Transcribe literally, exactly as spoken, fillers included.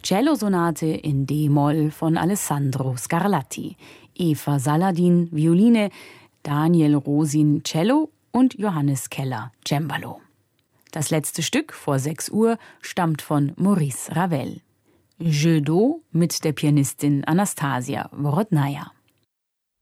Cellosonate in D-Moll von Alessandro Scarlatti, Eva Saladin Violine, Daniel Rosin Cello und Johannes Keller Cembalo. Das letzte Stück vor sechs Uhr stammt von Maurice Ravel. Jeu d'eau mit der Pianistin Anastasia Worodnaja.